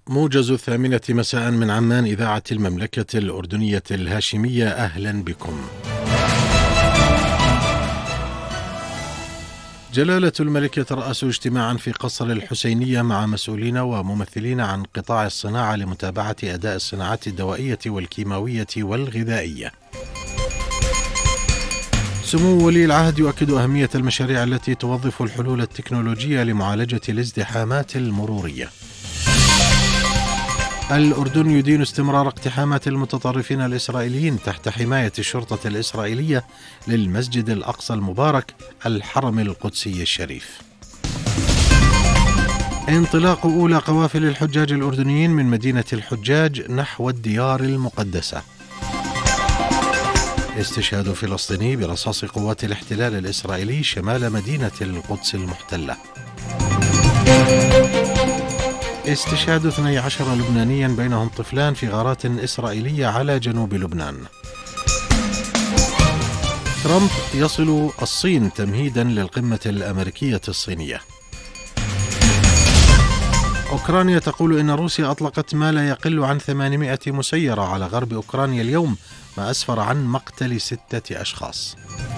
موجز 8 مساء من عمان، إذاعة المملكة الأردنية الهاشمية. أهلا بكم. جلالة الملك يترأس اجتماعا في قصر الحسينية مع مسؤولين وممثلين عن قطاع الصناعة لمتابعة أداء الصناعات الدوائية والكيماوية والغذائية. سمو ولي العهد يؤكد أهمية المشاريع التي توظف الحلول التكنولوجية لمعالجة الازدحامات المرورية. الأردن يدين استمرار اقتحامات المتطرفين الإسرائيليين تحت حماية الشرطة الإسرائيلية للمسجد الأقصى المبارك الحرم القدسي الشريف. انطلاق أولى قوافل الحجاج الأردنيين من مدينة الحجاج نحو الديار المقدسة. استشهاد فلسطيني برصاص قوات الاحتلال الإسرائيلي شمال مدينة القدس المحتلة. استشهاد 12 لبنانيا بينهم طفلان في غارات إسرائيلية على جنوب لبنان. ترامب يصل الصين تمهيدا للقمة الأمريكية الصينية. أوكرانيا تقول إن روسيا أطلقت ما لا يقل عن 800 مسيرة على غرب أوكرانيا اليوم، ما أسفر عن مقتل 6 أشخاص.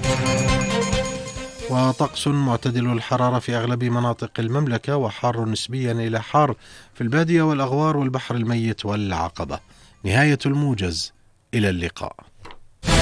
وطقس معتدل الحرارة في أغلب مناطق المملكة، وحار نسبيا إلى حار في البادية والأغوار والبحر الميت والعقبة. نهاية الموجز، إلى اللقاء.